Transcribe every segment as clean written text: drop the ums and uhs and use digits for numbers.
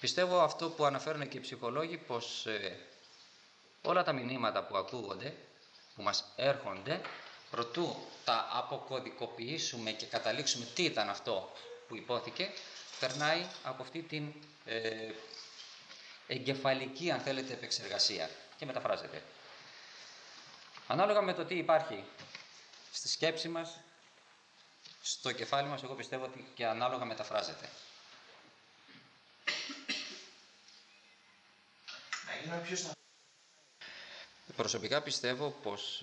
Πιστεύω αυτό που αναφέρουν και οι ψυχολόγοι, πως όλα τα μηνύματα που ακούγονται, που μας έρχονται, προτού τα αποκωδικοποιήσουμε και καταλήξουμε τι ήταν αυτό που υπόθηκε, περνάει από αυτή την εγκεφαλική, αν θέλετε, επεξεργασία και μεταφράζεται. Ανάλογα με το τι υπάρχει στη σκέψη μας, στο κεφάλι μας, εγώ πιστεύω ότι και ανάλογα μεταφράζεται. Προσωπικά πιστεύω πως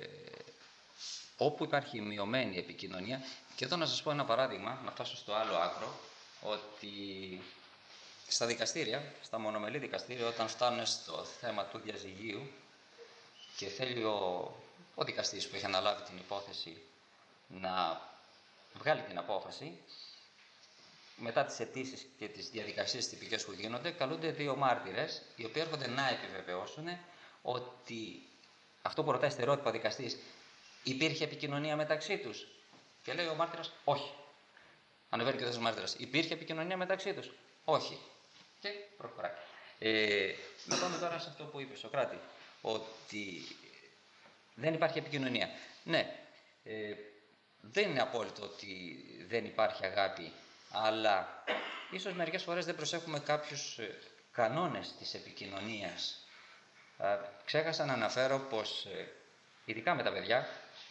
όπου υπάρχει μειωμένη επικοινωνία, και εδώ να σας πω ένα παράδειγμα, να φτάσω στο άλλο άκρο, ότι στα δικαστήρια, στα μονομελή δικαστήρια, όταν φτάνουν στο θέμα του διαζυγίου και θέλει ο δικαστής που έχει αναλάβει την υπόθεση να βγάλει την απόφαση, μετά τις αιτήσεις και τις διαδικασίες τυπικές που γίνονται, καλούνται δύο μάρτυρες, οι οποίοι έρχονται να επιβεβαιώσουν ότι αυτό που ρωτάει στερεότυπα ο δικαστής, υπήρχε επικοινωνία μεταξύ τους. Και λέει ο μάρτυρας, όχι. Ανεβαίνει και ο δεύτερος μάρτυρας, υπήρχε επικοινωνία μεταξύ τους. Όχι. Και προχωράει. Να πάμε τώρα σε αυτό που είπε ο Σωκράτη, ότι δεν υπάρχει επικοινωνία. Ναι, δεν είναι απόλυτο ότι δεν υπάρχει αγάπη, αλλά ίσως μερικές φορές δεν προσέχουμε κάποιους κανόνες της επικοινωνίας. Ξέχασα να αναφέρω πως, ειδικά με τα παιδιά,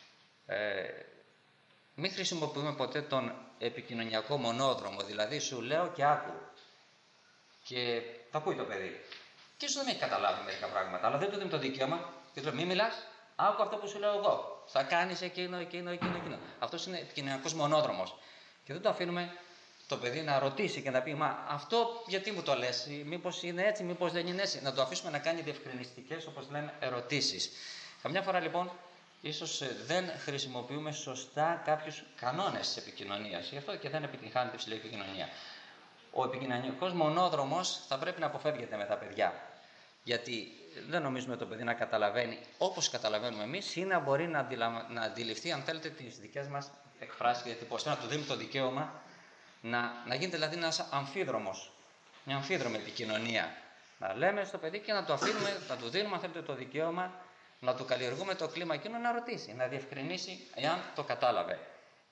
μην χρησιμοποιούμε ποτέ τον επικοινωνιακό μονόδρομο, δηλαδή σου λέω και άκου. Και τα ακούει το παιδί. Και ίσως δεν έχει καταλάβει μερικά πράγματα, αλλά δεν του δίνει το δικαίωμα και του λέει: μη μιλάς, άκου αυτό που σου λέω εγώ. Θα κάνεις εκείνο. Αυτός είναι επικοινωνιακός μονόδρομος. Και δεν το αφήνουμε το παιδί να ρωτήσει και να πει: μα αυτό γιατί μου το λες, μήπως είναι έτσι, μήπως δεν είναι έτσι. Να το αφήσουμε να κάνει διευκρινιστικές, όπως λέμε, ερωτήσεις. Καμιά φορά λοιπόν, ίσως δεν χρησιμοποιούμε σωστά κάποιους κανόνες της επικοινωνίας. Γι' αυτό και δεν επιτυγχάνεται η ψηλή επικοινωνία. Ο επικοινωνιακός μονόδρομος θα πρέπει να αποφεύγεται με τα παιδιά. Γιατί δεν νομίζουμε το παιδί να καταλαβαίνει όπως καταλαβαίνουμε εμείς, ή να μπορεί να αντιληφθεί, αν θέλετε, τις δικές μας εκφράσεις και διατυπώσεις. Να του δίνουμε το δικαίωμα να γίνεται δηλαδή ένας αμφίδρομος, μια αμφίδρομη επικοινωνία. Να λέμε στο παιδί και να το αφήνουμε, να του δίνουμε, αν θέλετε, το δικαίωμα, να του καλλιεργούμε το κλίμα εκείνο να ρωτήσει, να διευκρινίσει εάν το κατάλαβε.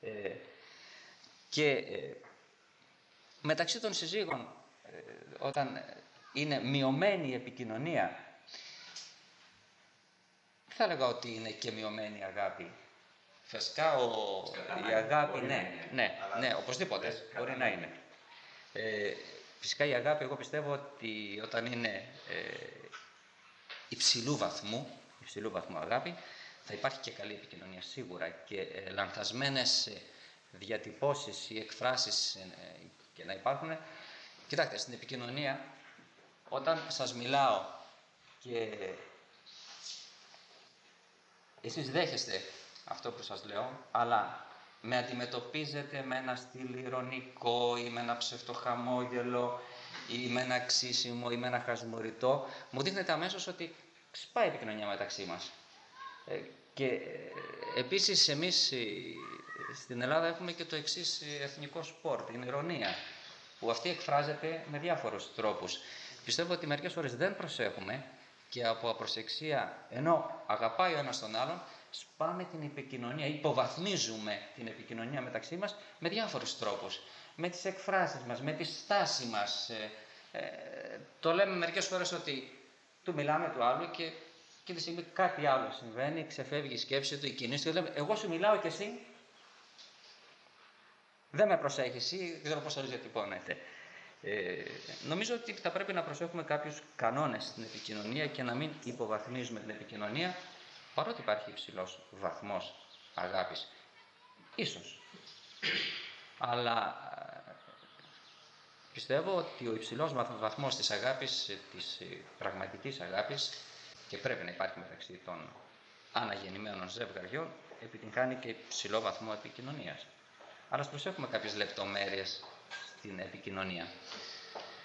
Μεταξύ των συζύγων, όταν είναι μειωμένη η επικοινωνία, θα έλεγα ότι είναι και μειωμένη η αγάπη. Φυσικά η αγάπη, ναι, οπωσδήποτε μπορεί να είναι. Φυσικά η αγάπη, εγώ πιστεύω ότι όταν είναι υψηλού βαθμού αγάπη, θα υπάρχει και καλή επικοινωνία σίγουρα, και λανθασμένες διατυπώσεις ή εκφράσεις και να υπάρχουν. Κοιτάξτε, στην επικοινωνία, όταν σας μιλάω και εσείς δέχεστε αυτό που σας λέω, αλλά με αντιμετωπίζετε με ένα στυλ ηρωνικό ή με ένα ψευτοχαμόγελο ή με ένα ξύσιμο ή με ένα χασμουριτό, μου δείχνετε αμέσως ότι σπάει η επικοινωνία μεταξύ μας. Και επίσης εμείς στην Ελλάδα έχουμε και το εξής εθνικό σπορ, την ηρωνία, που αυτή εκφράζεται με διάφορους τρόπους. Πιστεύω ότι μερικές φορές δεν προσέχουμε και από απροσεξία, ενώ αγαπάει ο ένας τον άλλον, σπάμε την επικοινωνία, υποβαθμίζουμε την επικοινωνία μεταξύ μας με διάφορους τρόπους. Με τις εκφράσεις μας, με τη στάση μας. Το λέμε μερικές φορές ότι του μιλάμε του άλλου και τη στιγμή κάτι άλλο συμβαίνει, ξεφεύγει η σκέψη του, η κίνηση του, λέμε εγώ σου μιλάω και εσύ δεν με προσέχεις ή δεν ξέρω πώς άλλως διατυπώνεται. Νομίζω ότι θα πρέπει να προσέχουμε κάποιους κανόνες στην επικοινωνία και να μην υποβαθμίζουμε την επικοινωνία, παρότι υπάρχει υψηλός βαθμός αγάπης. Ίσως. Αλλά πιστεύω ότι ο υψηλός βαθμός της αγάπης, της πραγματικής αγάπης, και πρέπει να υπάρχει μεταξύ των αναγεννημένων ζευγαριών, επιτυγχάνει και υψηλό βαθμό επικοινωνίας. Αλλά ας προσέχουμε κάποιες λεπτομέρειες στην επικοινωνία.